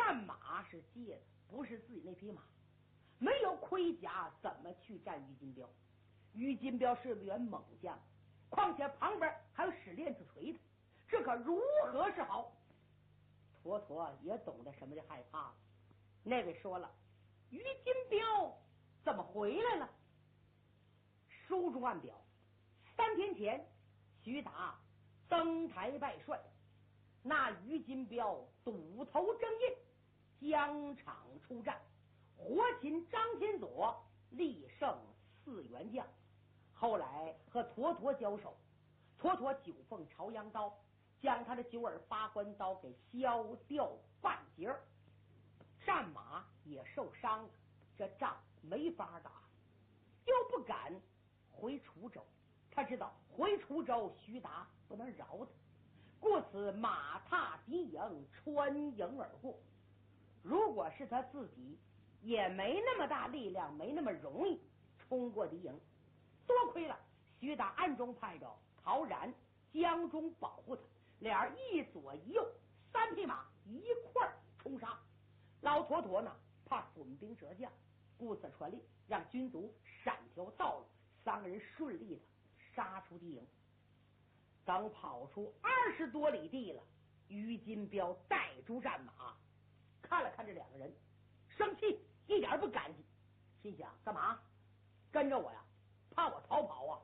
战马是借的，不是自己那匹马，没有盔甲怎么去战于金彪？于金彪是个员猛将，况且旁边还有使链子锤的，这可如何是好？妥妥也懂得什么叫害怕了。那位说了，于金彪怎么回来了？书中暗表，3天前徐达登台拜帅，那于金彪堵头争印，疆场出战，活擒张天佐，力胜4员将。后来和妥妥交手，妥妥9凤朝阳刀将他的9耳8关刀给削掉半截，战马也受伤了，这仗没法打，又不敢回滁州。他知道回滁州徐达不能饶他，故此马踏敌营，穿营而过。如果是他自己，也没那么大力量，没那么容易冲过敌营。多亏了徐达暗中派着陶然、江中保护他，俩人一左一右3匹马一块冲杀。老妥妥呢，怕损兵折将，故此传令让军卒闪条道路，3个人顺利的杀出敌营。刚跑出20多里地了，于金彪带住战马，看了看这2个人，生气，一点不干净，心想干嘛跟着我呀？怕我逃跑啊？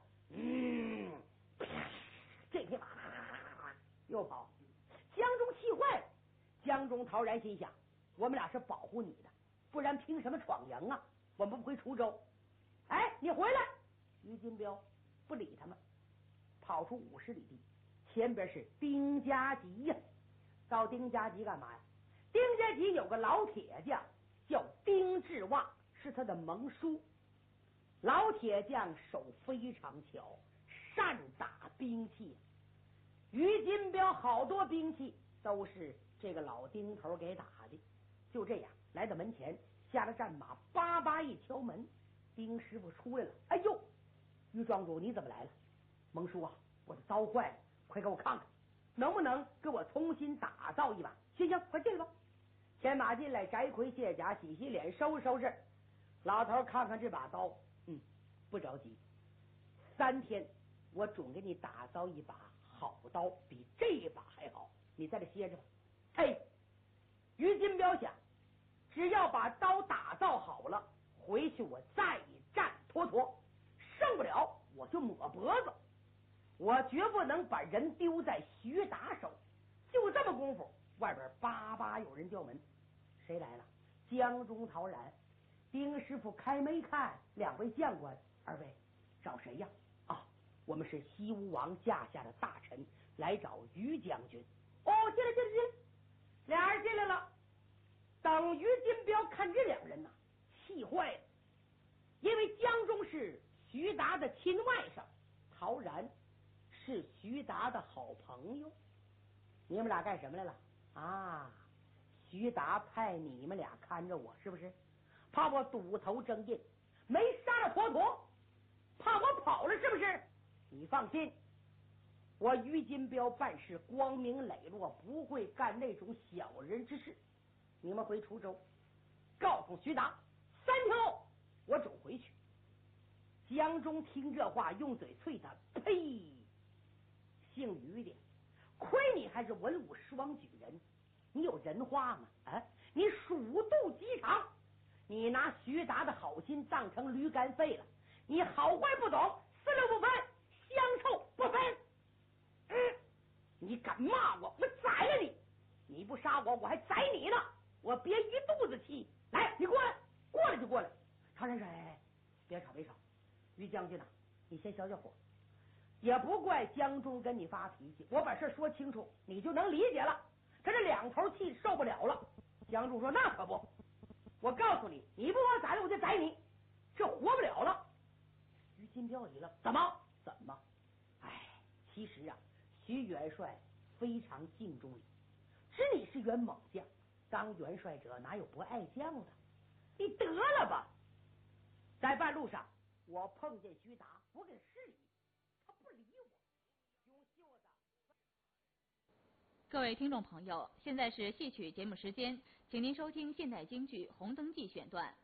这匹马又跑，江中气坏了。江中陶然心想，我们俩是保护你的，不然凭什么闯营啊？我们不回滁州。哎，你回来！于金彪不理他们，跑出50里地，前边是丁家集呀。到丁家集干嘛呀？丁家集有个老铁匠叫丁志旺，是他的盟叔。老铁匠手非常巧，善打兵器。于金彪好多兵器都是这个老丁头给打的。就这样来到门前，下了战马，叭叭一敲门，丁师傅出来了。哎呦，于庄主你怎么来了？蒙叔啊，我的刀坏了，快给我看看，能不能给我重新打造一把？行行，快进来吧。牵马进来，翟魁卸甲，洗洗脸，收拾收拾。老头看看这把刀，不着急，3天我准给你打造一把好刀，比这把还好，你在这歇着吧。嘿，于金彪想，只要把刀打造好了，回去我再战妥妥，胜不了我就抹脖子，我绝不能把人丢在徐达手。就这么功夫，外边叭叭有人叫门，谁来了？江中陶然。丁师傅开没看？2位将官，2位找谁呀？啊，我们是西吴王驾下的大臣，来找于将军。哦，进来进来进来。俩人进来了。等于金彪看这2人呐，气坏了，因为江中是徐达的亲外甥，陶然是徐达的好朋友。你们俩干什么来了？啊，徐达派你们俩看着我，是不是？怕我堵头争印，没杀了妥妥，怕我跑了，是不是？你放心，我于金彪办事光明磊落，不会干那种小人之事。你们回滁州，告诉徐达，3天后我准回去。江中听这话，用嘴啐他，呸！姓于的，亏你还是文武双举人，你有人话吗？啊，你鼠肚鸡肠，你拿徐达的好心当成驴肝肺了，你好坏不懂，4六不分，香臭不分。你敢骂我，我宰了你！你不杀我，我还宰你呢！我憋一肚子气。来，你过来，过来就过来。常人说：“哎，别吵别吵，于将军呐，你先消消火。也不怪江中跟你发脾气，我把事说清楚，你就能理解了。他这2头气受不了了。”江中说：“那可不，我告诉你，你不把我宰了，我就宰你，这活不了了。”于金彪一愣：“怎么？哎，其实啊，徐元帅非常敬重你，知你是员猛将，当元帅者哪有不爱将的？你得了吧！”在半路上，我碰见徐达，我给他施礼，他不理我，用袖子各位听众朋友，现在是戏曲节目时间，请您收听现代京剧《红灯记》选段，